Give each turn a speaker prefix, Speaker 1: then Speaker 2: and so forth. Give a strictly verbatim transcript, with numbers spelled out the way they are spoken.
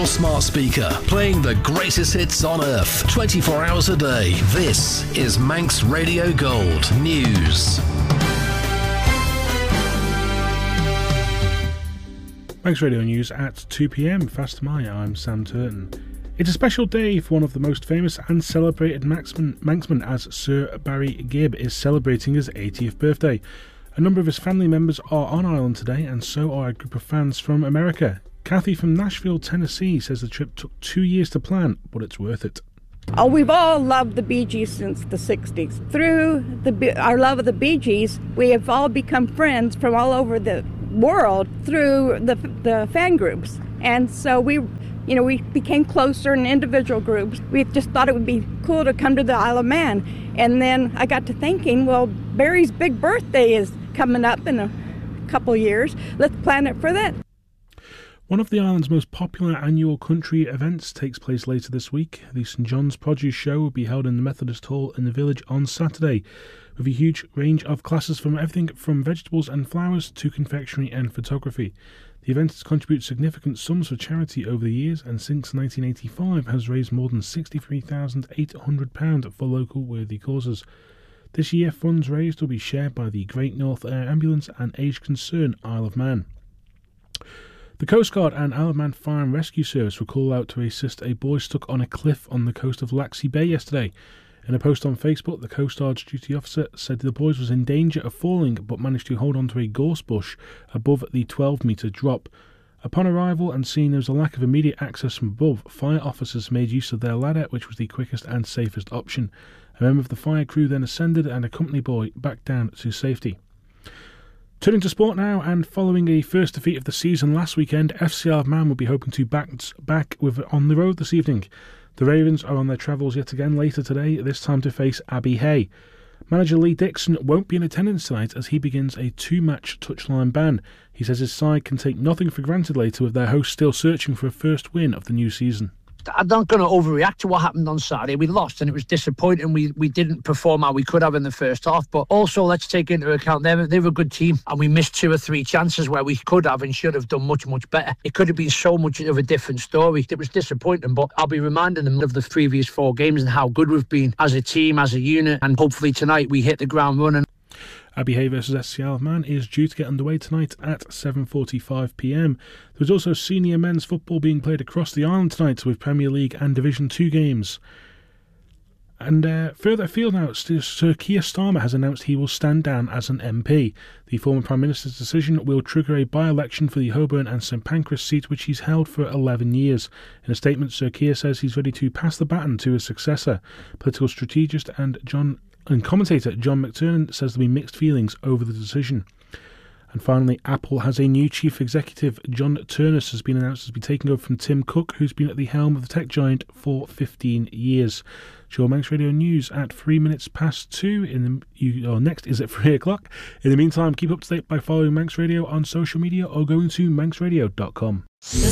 Speaker 1: your smart speaker, playing the greatest hits on earth, twenty-four hours a day. This is Manx Radio Gold News.
Speaker 2: Manx Radio News at two p.m. Fast Maya, I'm Sam Turton. It's a special day for one of the most famous and celebrated Manxmen, Manxmen, as Sir Barry Gibb is celebrating his eightieth birthday. A number of his family members are on Ireland today, and so are a group of fans from America. Kathy from Nashville, Tennessee, says the trip took two years to plan, but it's worth it.
Speaker 3: Oh, we've all loved the Bee Gees since the sixties. Through the, our love of the Bee Gees, we have all become friends from all over the world through the the fan groups. And so we, you know, we became closer in individual groups. We just thought it would be cool to come to the Isle of Man. And then I got to thinking, well, Barry's big birthday is coming up in a couple years. Let's plan it for that.
Speaker 2: One of the island's most popular annual country events takes place later this week. The St John's Produce Show will be held in the Methodist Hall in the village on Saturday, with a huge range of classes from everything from vegetables and flowers to confectionery and photography. The event has contributed significant sums for charity over the years, and since nineteen eighty-five has raised more than sixty-three thousand eight hundred pounds for local worthy causes. This year, funds raised will be shared by the Great North Air Ambulance and Age Concern Isle of Man. The Coast Guard and Isle of Man Fire and Rescue Service were called out to assist a boy stuck on a cliff on the coast of Laxey Bay yesterday. In a post on Facebook, the Coast Guard's duty officer said the boy was in danger of falling but managed to hold on to a gorse bush above the twelve metre drop. Upon arrival and seeing there was a lack of immediate access from above, fire officers made use of their ladder, which was the quickest and safest option. A member of the fire crew then ascended and accompanied the boy back down to safety. Turning to sport now, and following a first defeat of the season last weekend, F C Isle of Man will be hoping to bounce back with on the road this evening. The Ravens are on their travels yet again later today, this time to face Abbey Hay. Manager Lee Dixon won't be in attendance tonight as he begins a two-match touchline ban. He says his side can take nothing for granted later, with their hosts still searching for a first win of the new season.
Speaker 4: I'm not going to overreact to what happened on Saturday. We lost and it was disappointing. We we didn't perform how we could have in the first half. But also, let's take into account they're, they're a good team and we missed two or three chances where we could have and should have done much, much better. It could have been so much of a different story. It was disappointing, but I'll be reminding them of the previous four games and how good we've been as a team, as a unit. And hopefully tonight we hit the ground running.
Speaker 2: Abbey Hay versus S C Isle of Man is due to get underway tonight at seven forty-five p.m. There's also senior men's football being played across the island tonight with Premier League and Division two games. And uh, further afield now, Sir Keir Starmer has announced he will stand down as an M P. The former Prime Minister's decision will trigger a by-election for the Holborn and St Pancras seat, which he's held for eleven years. In a statement, Sir Keir says he's ready to pass the baton to his successor. Political strategist and John And commentator John McTernan says there'll be mixed feelings over the decision. And finally, Apple has a new chief executive. John Turnus has been announced to be taking over from Tim Cook, who's been at the helm of the tech giant for fifteen years. Your Manx Radio News at three minutes past two. In the you, or next is at three o'clock. In the meantime, keep up to date by following Manx Radio on social media or going to manx radio dot com.